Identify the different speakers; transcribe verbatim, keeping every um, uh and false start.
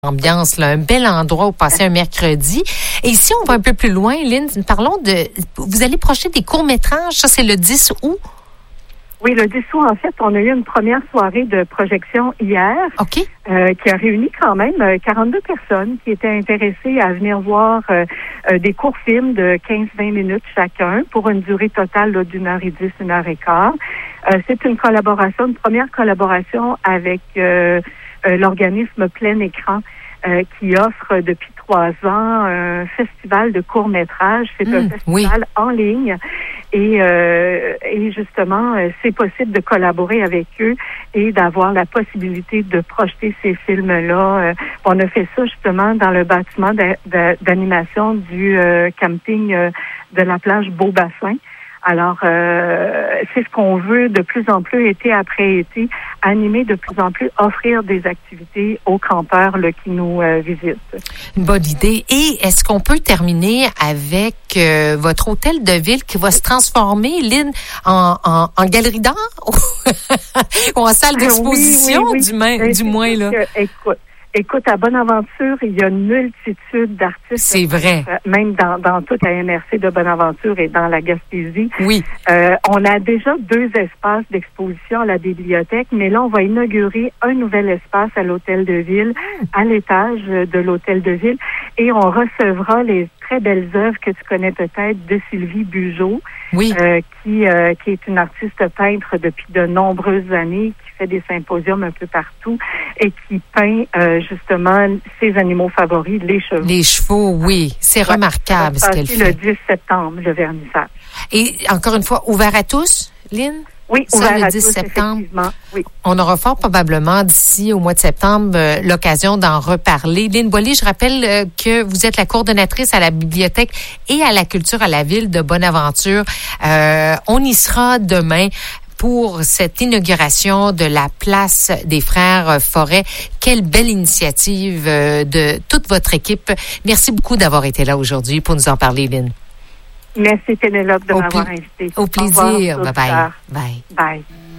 Speaker 1: ambiance, là, un bel endroit où passer un mercredi. Et si on va un peu plus loin, Lynn, parlons de... Vous allez projeter des courts-métrages, ça c'est le dix août?
Speaker 2: Oui, le dix août, en fait, on a eu une première soirée de projection hier,
Speaker 1: OK.
Speaker 2: euh, qui a réuni quand même quarante-deux personnes qui étaient intéressées à venir voir euh, euh, des courts films de quinze à vingt minutes chacun pour une durée totale là, d'une heure et dix, une heure et quart. Euh, c'est une collaboration, une première collaboration avec euh, euh, l'organisme Plein Écran euh, qui offre depuis trois ans un festival de courts-métrages. C'est mmh, un festival oui. en ligne. Et, euh, et justement, euh, c'est possible de collaborer avec eux et d'avoir la possibilité de projeter ces films-là. Euh, on a fait ça justement dans le bâtiment d'a, d'a, d'animation du euh, camping euh, de la plage Beaubassin. Alors, euh, c'est ce qu'on veut de plus en plus, été après été, animer de plus en plus, offrir des activités aux campeurs là, qui nous euh, visitent.
Speaker 1: Une bonne idée. Et est-ce qu'on peut terminer avec euh, votre hôtel de ville qui va se transformer, Lynn, en, en, en galerie d'art ou en salle d'exposition,
Speaker 2: oui, oui, oui.
Speaker 1: du, main, du moins, là?
Speaker 2: Que, écoute, Écoute, à Bonaventure, il y a une multitude d'artistes.
Speaker 1: C'est vrai.
Speaker 2: Euh, même dans, dans toute la M R C de Bonaventure et dans la Gaspésie.
Speaker 1: Oui.
Speaker 2: Euh, on a déjà deux espaces d'exposition à la bibliothèque, mais là, on va inaugurer un nouvel espace à l'hôtel de ville, à l'étage de l'hôtel de ville, et on recevra les très belles œuvres que tu connais peut-être de Sylvie Bugeaud.
Speaker 1: Oui.
Speaker 2: Euh, qui, euh, qui est une artiste peintre depuis de nombreuses années, qui fait des symposiums un peu partout et qui peint euh, justement ses animaux favoris, les chevaux.
Speaker 1: Les chevaux, oui. C'est ouais, remarquable ce qu'elle fait.
Speaker 2: Le dix septembre, le vernissage.
Speaker 1: Et encore une fois, ouvert à tous, Lynn?
Speaker 2: Oui,
Speaker 1: ça,
Speaker 2: ouvert
Speaker 1: le
Speaker 2: à
Speaker 1: dix
Speaker 2: tous,
Speaker 1: septembre.
Speaker 2: Oui.
Speaker 1: On aura fort probablement d'ici au mois de septembre euh, l'occasion d'en reparler. Lynn Boilly, je rappelle euh, que vous êtes la coordonnatrice à la bibliothèque et à la culture à la ville de Bonaventure. Euh, on y sera demain pour cette inauguration de la place des Frères Forêt. Quelle belle initiative euh, de toute votre équipe. Merci beaucoup d'avoir été là aujourd'hui pour nous en parler, Lynn.
Speaker 2: Merci Pénélope de
Speaker 1: au
Speaker 2: m'avoir
Speaker 1: pl-
Speaker 2: invité.
Speaker 1: Au plaisir. Bye bye.
Speaker 2: Bye. Bye.